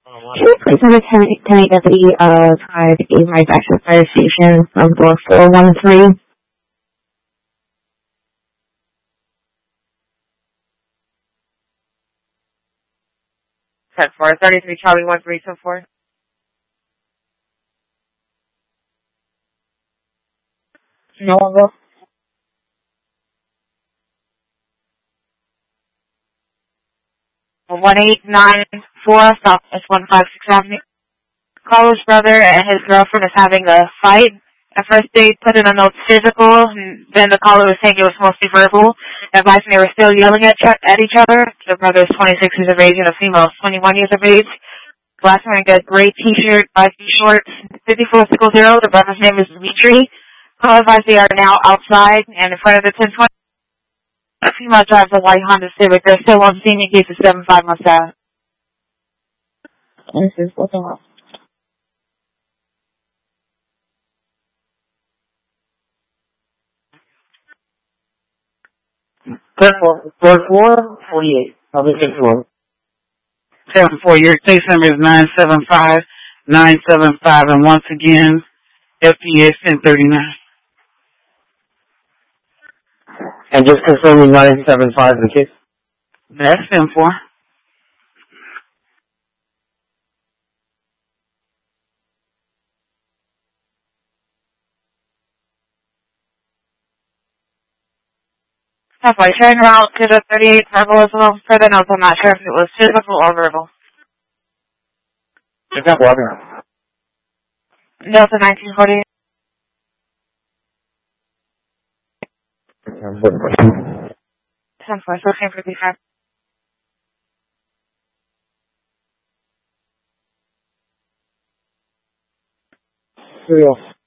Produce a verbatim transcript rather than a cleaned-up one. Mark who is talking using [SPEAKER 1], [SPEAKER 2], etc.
[SPEAKER 1] Please have a tenant, tenant deputy uh, try to gain my back to the fire station from door four one three.
[SPEAKER 2] ten four, thirty-three Charlie one three two four.
[SPEAKER 1] No one will.
[SPEAKER 2] one eight nine four, South S one five six Avenue. Caller's brother and his girlfriend is having a fight. At first they put in a note physical, and then the caller was saying it was mostly verbal. Advising they were still yelling at, at each other. The brother is twenty-six years of age and the female is twenty-one years of age. Last wearing a gray t-shirt, black shorts, fifty-four six zero. The brother's name is Dimitri. Caller advised they are now outside and in front of the ten twenty. A female drives a white Honda Civic. They're still on scene in case of seven five Must Ave.
[SPEAKER 1] This is looking up.
[SPEAKER 3] ten four, four four, forty-eight. I'll be ten four. seven four, your case number is nine seven five, nine seven five, and once again, F P S ten thirty-nine.
[SPEAKER 4] And just confirming nine seven five the case?
[SPEAKER 3] That's ten four.
[SPEAKER 2] That's why turning around to the thirty-eight verbal as well. Further notes, I'm not sure if it was physical or verbal.
[SPEAKER 4] Is that water?
[SPEAKER 2] Delta nineteen forty-eight. ten four, thirteen fifty-five.
[SPEAKER 4] Real.